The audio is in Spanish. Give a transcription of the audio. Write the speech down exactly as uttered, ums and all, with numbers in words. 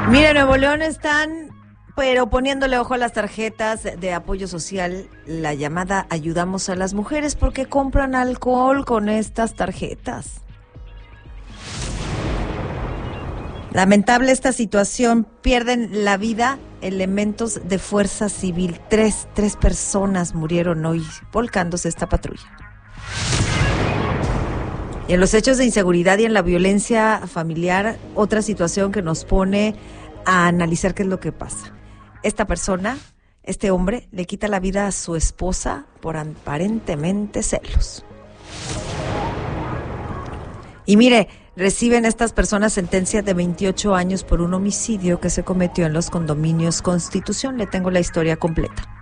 Mire, Nuevo León están, pero poniéndole ojo a las tarjetas de apoyo social, la llamada Ayudamos a las Mujeres, porque compran alcohol con estas tarjetas. Lamentable esta situación, pierden la vida elementos de fuerza civil. Tres, tres personas murieron hoy volcándose esta patrulla. Y en los hechos de inseguridad y en la violencia familiar, otra situación que nos pone a analizar qué es lo que pasa. Esta persona, este hombre, le quita la vida a su esposa por aparentemente celos. Y mire, reciben estas personas sentencia de veintiocho años por un homicidio que se cometió en los condominios Constitución. Le tengo la historia completa.